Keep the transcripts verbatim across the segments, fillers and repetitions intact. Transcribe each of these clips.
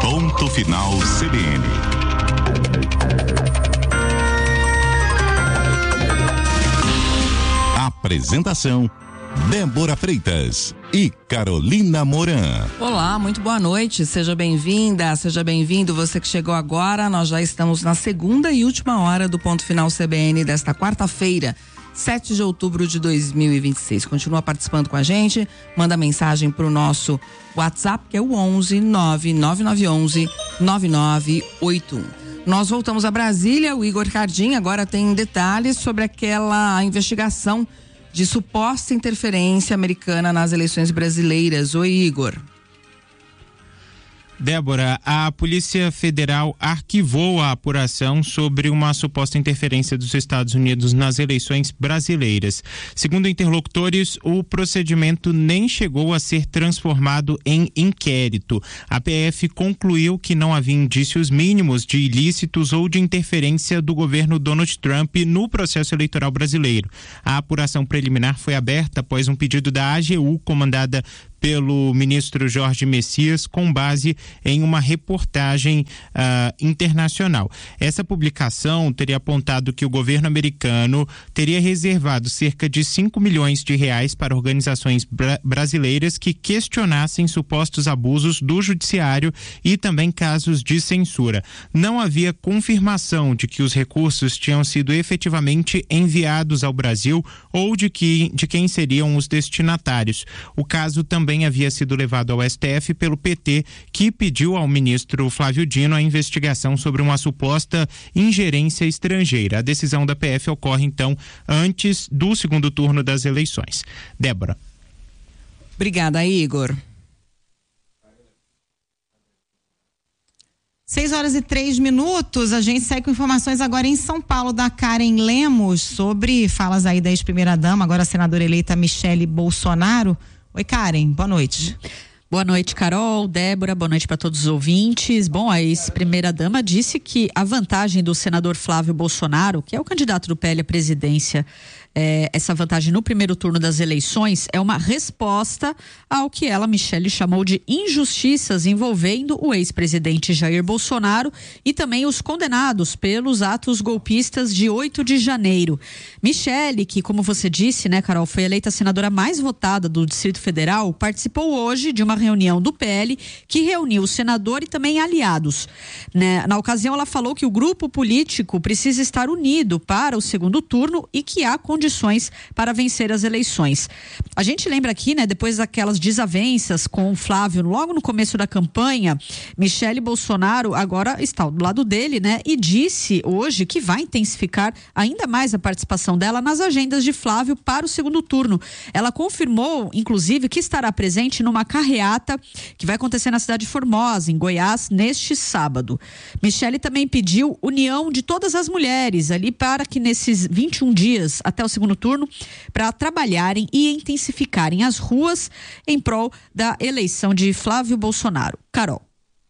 Ponto Final C B N. Apresentação: Débora Freitas e Carolina Moran. Olá, muito boa noite, seja bem-vinda, seja bem-vindo você que chegou agora. Nós já estamos na segunda e última hora do Ponto Final C B N desta quarta-feira, sete de outubro de dois mil e vinte e seis. Continua participando com a gente, manda mensagem para o nosso WhatsApp, que é o onze nove nove nove onze nove nove oito um. Nós voltamos a Brasília. O Igor Cardim agora tem detalhes sobre aquela investigação de suposta interferência americana nas eleições brasileiras. Oi, Igor. Débora, a Polícia Federal arquivou a apuração sobre uma suposta interferência dos Estados Unidos nas eleições brasileiras. Segundo interlocutores, o procedimento nem chegou a ser transformado em inquérito. A P F concluiu que não havia indícios mínimos de ilícitos ou de interferência do governo Donald Trump no processo eleitoral brasileiro. A apuração preliminar foi aberta após um pedido da A G U, comandada pelo ministro Jorge Messias, com base em uma reportagem uh, internacional. Essa publicação teria apontado que o governo americano teria reservado cerca de cinco milhões de reais para organizações bra- brasileiras que questionassem supostos abusos do judiciário e também casos de censura. Não havia confirmação de que os recursos tinham sido efetivamente enviados ao Brasil ou de, que, de quem seriam os destinatários. O caso também havia sido levado ao S T F pelo P T, que pediu ao ministro Flávio Dino a investigação sobre uma suposta ingerência estrangeira. A decisão da P F ocorre, então, antes do segundo turno das eleições. Débora. Obrigada, Igor. seis horas e três minutos, a gente segue com informações agora em São Paulo, da Karen Lemos, sobre falas aí da ex-primeira-dama, agora a senadora eleita Michele Bolsonaro. Oi, Karen, boa noite. Boa noite, Carol, Débora, boa noite para todos os ouvintes. Bom, a ex-primeira-dama disse que a vantagem do senador Flávio Bolsonaro, que é o candidato do P L à presidência, é, essa vantagem no primeiro turno das eleições é uma resposta ao que ela, Michele, chamou de injustiças envolvendo o ex-presidente Jair Bolsonaro e também os condenados pelos atos golpistas de oito de janeiro. Michele, que, como você disse, né, Carol, foi eleita a senadora mais votada do Distrito Federal, participou hoje de uma reunião do P L que reuniu o senador e também aliados. Né? Na ocasião, ela falou que o grupo político precisa estar unido para o segundo turno e que há condições para vencer as eleições. A gente lembra aqui, né, depois daquelas desavenças com o Flávio logo no começo da campanha, Michele Bolsonaro agora está do lado dele, né, e disse hoje que vai intensificar ainda mais a participação dela nas agendas de Flávio para o segundo turno. Ela confirmou, inclusive, que estará presente numa carreata que vai acontecer na cidade de Formosa, em Goiás, neste sábado. Michele também pediu união de todas as mulheres ali para que nesses vinte e um dias até o segundo turno, para trabalharem e intensificarem as ruas em prol da eleição de Flávio Bolsonaro. Carol.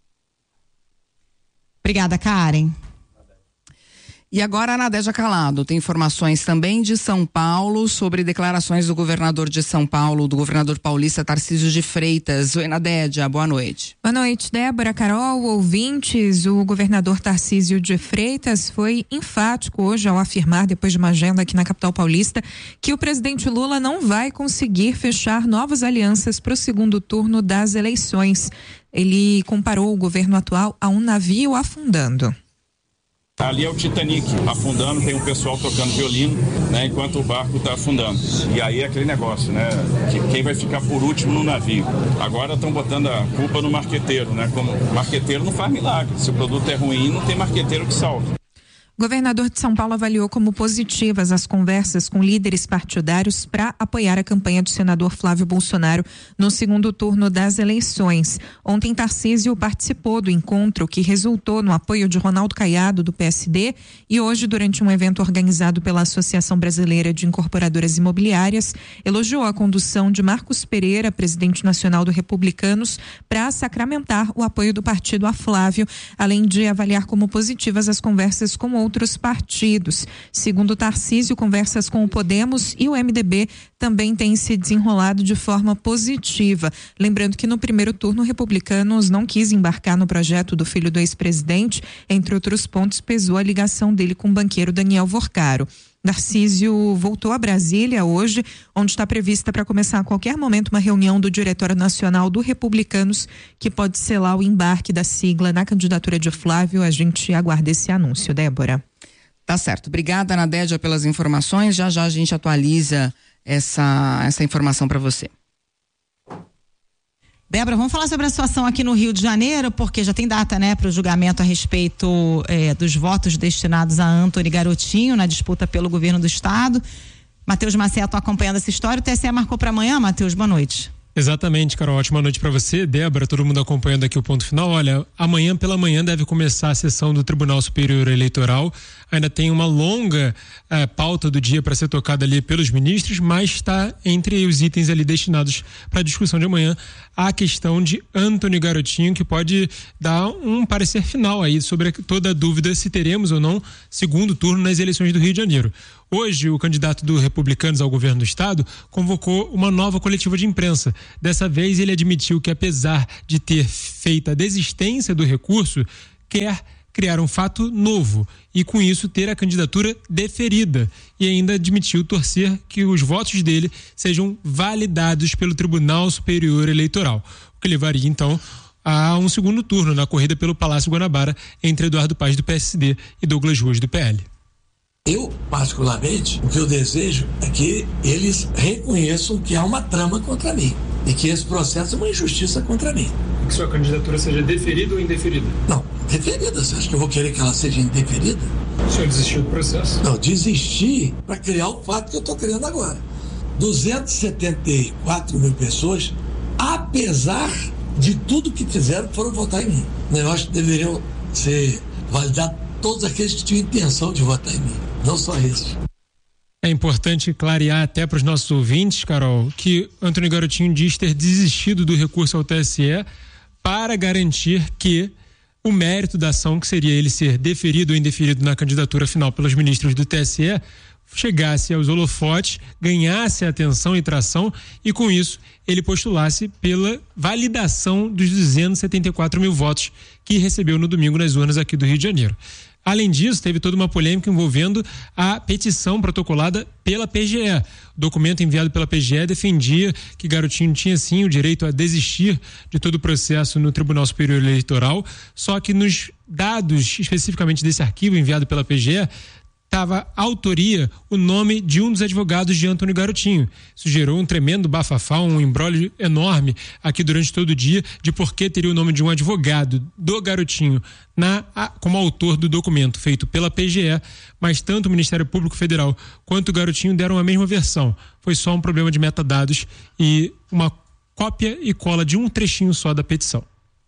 Obrigada, Karen. E agora a Nadéja Calado tem informações também de São Paulo sobre declarações do governador de São Paulo, do governador paulista Tarcísio de Freitas. Oi, Nadéja, boa noite. Boa noite, Débora, Carol, ouvintes. O governador Tarcísio de Freitas foi enfático hoje ao afirmar, depois de uma agenda aqui na capital paulista, que o presidente Lula não vai conseguir fechar novas alianças para o segundo turno das eleições. Ele comparou o governo atual a um navio afundando. Ali é o Titanic afundando, tem um pessoal tocando violino, né, enquanto o barco está afundando. E aí é aquele negócio, né, que quem vai ficar por último no navio. Agora estão botando a culpa no marqueteiro, né, como marqueteiro não faz milagre. Se o produto é ruim, não tem marqueteiro que salve. O governador de São Paulo avaliou como positivas as conversas com líderes partidários para apoiar a campanha do senador Flávio Bolsonaro no segundo turno das eleições. Ontem, Tarcísio participou do encontro que resultou no apoio de Ronaldo Caiado, do P S D, e hoje, durante um evento organizado pela Associação Brasileira de Incorporadoras Imobiliárias, elogiou a condução de Marcos Pereira, presidente nacional do Republicanos, para sacramentar o apoio do partido a Flávio, além de avaliar como positivas as conversas com outros outros partidos. Segundo Tarcísio, conversas com o Podemos e o M D B também têm se desenrolado de forma positiva. Lembrando que no primeiro turno, Republicanos não quis embarcar no projeto do filho do ex-presidente. Entre outros pontos, pesou a ligação dele com o banqueiro Daniel Vorcaro. Tarcísio voltou a Brasília hoje, onde está prevista para começar a qualquer momento uma reunião do Diretório Nacional do Republicanos, que pode selar o embarque da sigla na candidatura de Flávio. A gente aguarda esse anúncio, Débora. Tá certo. Obrigada, Nadédia, pelas informações. Já já a gente atualiza essa, essa informação para você. Débora, vamos falar sobre a situação aqui no Rio de Janeiro, porque já tem data, né, para o julgamento a respeito eh, dos votos destinados a Antony Garotinho na disputa pelo governo do estado. Matheus Macedo está acompanhando essa história. O T S E marcou para amanhã, Matheus, boa noite. Exatamente, Carol, ótima noite para você, Débora, todo mundo acompanhando aqui o ponto final. Olha, amanhã pela manhã deve começar a sessão do Tribunal Superior Eleitoral. Ainda tem uma longa eh, pauta do dia para ser tocada ali pelos ministros, mas está entre os itens ali destinados para a discussão de amanhã a questão de Antony Garotinho, que pode dar um parecer final aí sobre toda a dúvida se teremos ou não segundo turno nas eleições do Rio de Janeiro. Hoje, o candidato do Republicanos ao governo do estado convocou uma nova coletiva de imprensa. Dessa vez, ele admitiu que, apesar de ter feito a desistência do recurso, quer criar um fato novo e, com isso, ter a candidatura deferida. E ainda admitiu torcer que os votos dele sejam validados pelo Tribunal Superior Eleitoral, o que levaria, então, a um segundo turno na corrida pelo Palácio Guanabara entre Eduardo Paes, do P S D, e Douglas Ruas, do P L. Eu, particularmente, o que eu desejo é que eles reconheçam que há uma trama contra mim e que esse processo é uma injustiça contra mim. Que sua candidatura seja deferida ou indeferida? Não, deferida. Você acha que eu vou querer que ela seja indeferida? O senhor desistiu do processo? Não, desisti para criar o fato que eu estou criando agora. duzentas e setenta e quatro mil pessoas, apesar de tudo que fizeram, foram votar em mim. Eu acho que deveriam ser validados todos aqueles que tinham intenção de votar em mim, não só esses. É importante clarear até para os nossos ouvintes, Carol, que Antony Garotinho diz ter desistido do recurso ao T S E para garantir que o mérito da ação, que seria ele ser deferido ou indeferido na candidatura final pelos ministros do T S E, chegasse aos holofotes, ganhasse atenção e tração e, com isso, ele postulasse pela validação dos duzentos e setenta e quatro mil votos que recebeu no domingo nas urnas aqui do Rio de Janeiro. Além disso, teve toda uma polêmica envolvendo a petição protocolada pela P G E. O documento enviado pela P G E defendia que Garotinho tinha sim o direito a desistir de todo o processo no Tribunal Superior Eleitoral, só que nos dados especificamente desse arquivo enviado pela P G E, estava autoria o nome de um dos advogados de Antony Garotinho. Isso gerou um tremendo bafafá, um imbróglio enorme aqui durante todo o dia de por que teria o nome de um advogado do Garotinho na, a, como autor do documento feito pela P G E, mas tanto o Ministério Público Federal quanto o Garotinho deram a mesma versão. Foi só um problema de metadados e uma cópia e cola de um trechinho só da petição.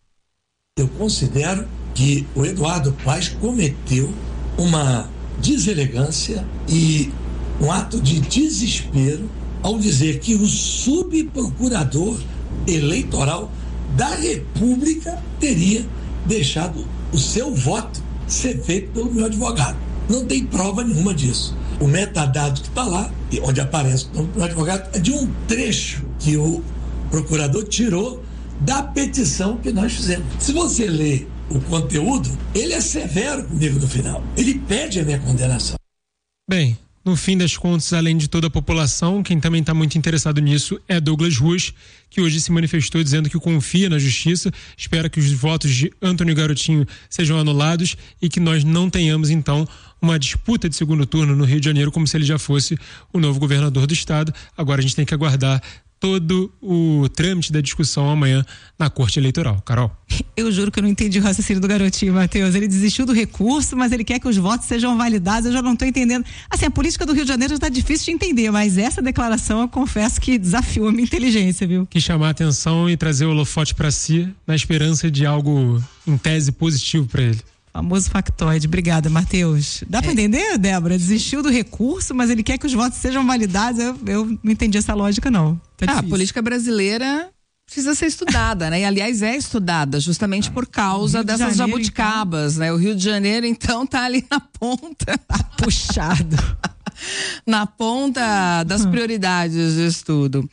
Eu considero que o Eduardo Paes cometeu uma deselegância e um ato de desespero ao dizer que o subprocurador eleitoral da República teria deixado o seu voto ser feito pelo meu advogado. Não tem prova nenhuma disso. O metadado que está lá, onde aparece o nome do meu advogado, é de um trecho que o procurador tirou da petição que nós fizemos. Se você ler o conteúdo, ele é severo comigo no final. Ele pede a minha condenação. Bem, no fim das contas, além de toda a população, quem também está muito interessado nisso é Douglas Ruas, que hoje se manifestou dizendo que confia na justiça, espera que os votos de Antony Garotinho sejam anulados e que nós não tenhamos, então, uma disputa de segundo turno no Rio de Janeiro como se ele já fosse o novo governador do estado. Agora a gente tem que aguardar todo o trâmite da discussão amanhã na Corte Eleitoral. Carol? Eu juro que eu não entendi o raciocínio do Garotinho, Matheus. Ele desistiu do recurso, mas ele quer que os votos sejam validados. Eu já não estou entendendo. Assim, a política do Rio de Janeiro está difícil de entender, mas essa declaração eu confesso que desafiou a minha inteligência, viu? Quis chamar a atenção e trazer o holofote para si na esperança de algo em tese positivo para ele. Famoso factoide. Obrigada, Matheus. Dá é. para entender, Débora? Desistiu do recurso, mas ele quer que os votos sejam validados. Eu, eu não entendi essa lógica, não. Tá ah, a política brasileira precisa ser estudada, né? E, aliás, é estudada justamente por causa dessas Janeiro, jabuticabas, então. né? O Rio de Janeiro, então, tá ali na ponta. Tá puxado. Na ponta das prioridades de estudo.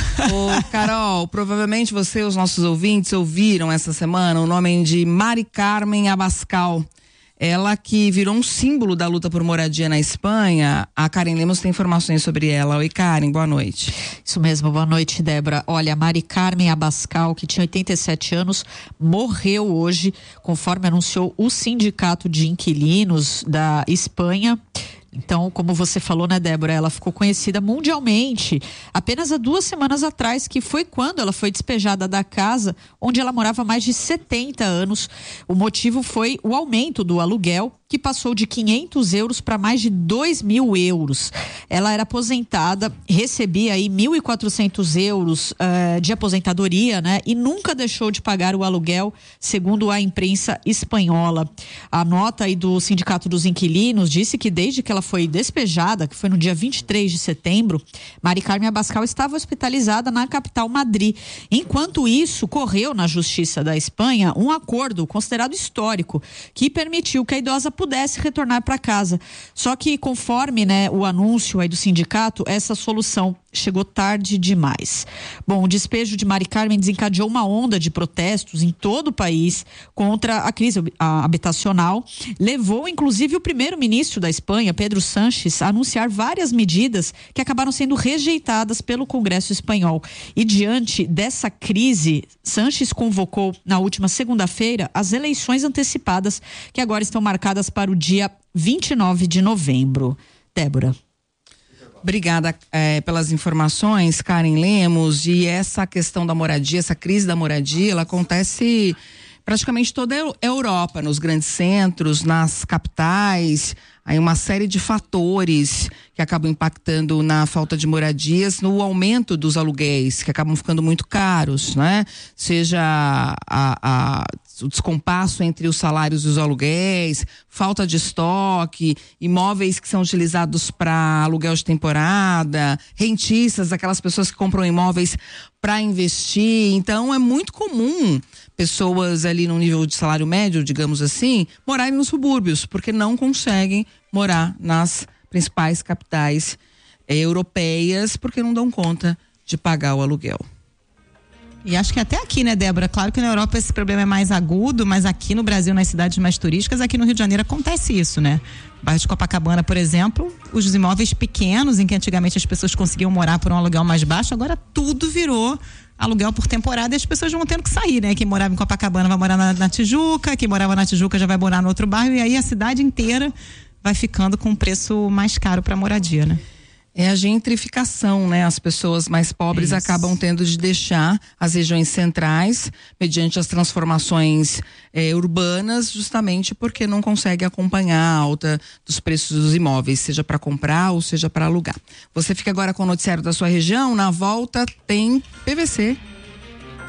Ô, Carol, provavelmente você e os nossos ouvintes ouviram essa semana o nome de Mari Carmen Abascal. Ela que virou um símbolo da luta por moradia na Espanha. A Karen Lemos tem informações sobre ela. Oi, Karen, boa noite. Isso mesmo, boa noite, Débora. Olha, a Mari Carmen Abascal, que tinha oitenta e sete anos, morreu hoje, conforme anunciou o Sindicato de Inquilinos da Espanha. Então, como você falou, né, Débora, ela ficou conhecida mundialmente apenas há duas semanas atrás, que foi quando ela foi despejada da casa onde ela morava há mais de setenta anos. O motivo foi o aumento do aluguel, que passou de quinhentos euros para mais de dois mil euros. Ela era aposentada, recebia aí mil e quatrocentos euros uh, de aposentadoria, né? E nunca deixou de pagar o aluguel, segundo a imprensa espanhola. A nota aí do Sindicato dos Inquilinos disse que desde que ela foi despejada, que foi no dia vinte e três de setembro, Mari Carmen Abascal estava hospitalizada na capital Madrid. Enquanto isso, correu na Justiça da Espanha um acordo considerado histórico que permitiu que a idosa pudesse retornar para casa. Só que, conforme, né, o anúncio aí do sindicato, essa solução chegou tarde demais. Bom, o despejo de Mari Carmen desencadeou uma onda de protestos em todo o país contra a crise habitacional. Levou, inclusive, o primeiro-ministro da Espanha, Pedro Sánchez, a anunciar várias medidas que acabaram sendo rejeitadas pelo Congresso espanhol. E diante dessa crise, Sánchez convocou na última segunda-feira as eleições antecipadas, que agora estão marcadas para o dia vinte e nove de novembro. Débora. Obrigada é, pelas informações, Karen Lemos. E essa questão da moradia, essa crise da moradia, ela acontece praticamente toda a Europa, nos grandes centros, nas capitais. Aí uma série de fatores que acabam impactando na falta de moradias, no aumento dos aluguéis, que acabam ficando muito caros, né? Seja a, a, o descompasso entre os salários e os aluguéis, falta de estoque, imóveis que são utilizados para aluguel de temporada, rentistas, aquelas pessoas que compram imóveis para investir. Então é muito comum pessoas ali no nível de salário médio, digamos assim, morarem nos subúrbios, porque não conseguem morar nas principais capitais eh, europeias, porque não dão conta de pagar o aluguel. E acho que até aqui, né, Débora? Claro que na Europa esse problema é mais agudo, mas aqui no Brasil, nas cidades mais turísticas, aqui no Rio de Janeiro acontece isso, né? O bairro de Copacabana, por exemplo, os imóveis pequenos, em que antigamente as pessoas conseguiam morar por um aluguel mais baixo, agora tudo virou aluguel por temporada e as pessoas vão tendo que sair, né? Quem morava em Copacabana vai morar na, na Tijuca, quem morava na Tijuca já vai morar no outro bairro, e aí a cidade inteira vai ficando com um preço mais caro para moradia, né? É a gentrificação, né? As pessoas mais pobres Isso. acabam tendo de deixar as regiões centrais mediante as transformações eh, urbanas, justamente porque não consegue acompanhar a alta dos preços dos imóveis, seja para comprar ou seja para alugar. Você fica agora com o noticiário da sua região. Na volta tem P V C.